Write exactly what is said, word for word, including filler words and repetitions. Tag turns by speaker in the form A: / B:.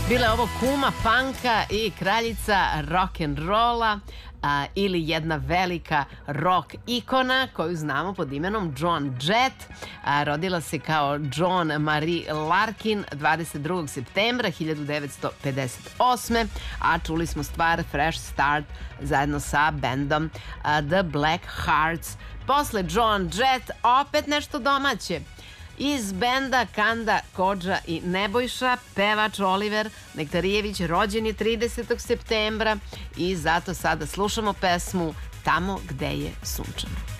A: Bila je ovo kuma panka i kraljica rock'n'rolla ili jedna velika rock ikona koju znamo pod imenom Joan Jett. A, rodila se kao Joan Marie Larkin dvadeset drugog septembra hiljadu devetsto pedeset osme. A čuli smo stvar Fresh Start zajedno sa bendom a, The Black Hearts. Posle Joan Jett opet nešto domaće. Iz benda Kanda, Kodža i Nebojša, pevač Oliver Nektarijević rođen je tridesetog septembra i zato sada slušamo pesmu Tamo gde je sunčano.